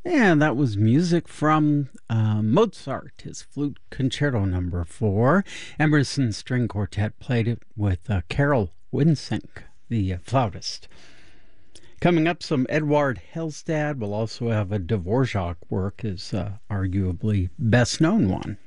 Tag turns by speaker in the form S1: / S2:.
S1: And that was music from Mozart, his Flute Concerto Number 4. Emerson String Quartet played it with Carol Winsink, the flautist. Coming up, some Eduard Hellstad. We'll also have a Dvorak work, his arguably best known one.